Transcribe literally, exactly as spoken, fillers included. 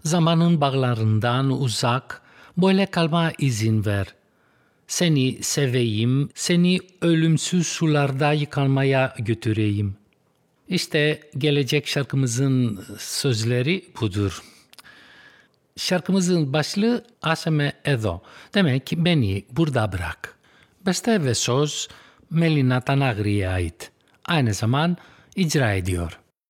Zamanın bağlarından uzak, böyle kalma izin ver. Seni seveyim, seni ölümsüz sularda yıkanmaya götüreyim. İşte gelecek şarkımızın sözleri budur. Şarkımızın başlığı Aseme Edo. Demek ki beni burada bırak. Beste ve söz Melina Tanagri'ye ait. Aynı zaman icra ediyor.